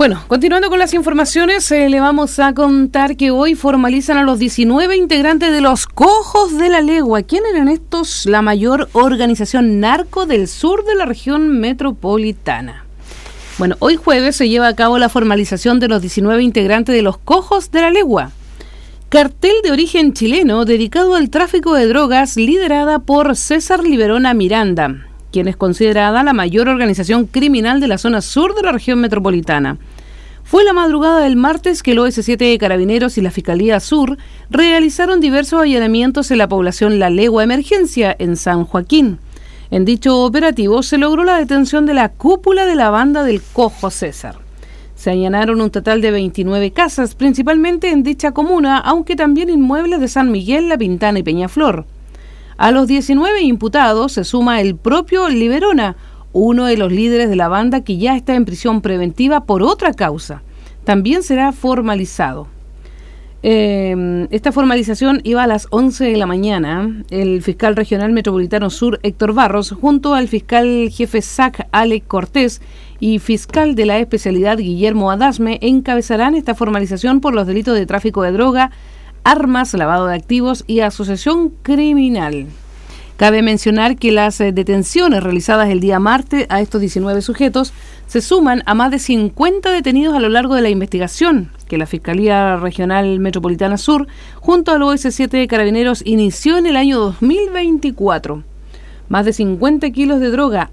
Bueno, continuando con las informaciones, le vamos a contar que hoy formalizan a los 19 integrantes de los Cojos de la Legua. ¿Quiénes eran estos? La mayor organización narco del sur de la región metropolitana. Bueno, hoy jueves se lleva a cabo la formalización de los 19 integrantes de los Cojos de la Legua, cartel de origen chileno dedicado al tráfico de drogas liderada por César Liberona Miranda, quien es considerada la mayor organización criminal de la zona sur de la región metropolitana. Fue la madrugada del martes que el OS7 de Carabineros y la Fiscalía Sur realizaron diversos allanamientos en la población La Legua Emergencia, en San Joaquín. En dicho operativo se logró la detención de la cúpula de la banda del Cojo César. Se allanaron un total de 29 casas, principalmente en dicha comuna, aunque también inmuebles de San Miguel, La Pintana y Peñaflor. A los 19 imputados se suma el propio Liberona, uno de los líderes de la banda que ya está en prisión preventiva por otra causa. También será formalizado. Esta formalización iba a las 11 de la mañana. El fiscal regional metropolitano sur, Héctor Barros, junto al fiscal jefe SAC, Alex Cortés, y fiscal de la especialidad, Guillermo Adasme, encabezarán esta formalización por los delitos de tráfico de droga, armas, lavado de activos y asociación criminal. Cabe mencionar que las detenciones realizadas el día martes a estos 19 sujetos se suman a más de 50 detenidos a lo largo de la investigación que la Fiscalía Regional Metropolitana Sur, junto al OS7 de Carabineros, inició en el año 2024. Más de 50 kilos de droga,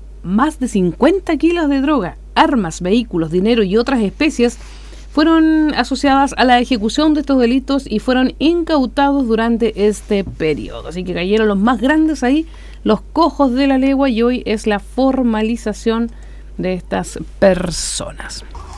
armas, vehículos, dinero y otras especies fueron asociadas a la ejecución de estos delitos y fueron incautados durante este periodo. Así que cayeron los más grandes ahí, los Cojos de la Legua, y hoy es la formalización de estas personas.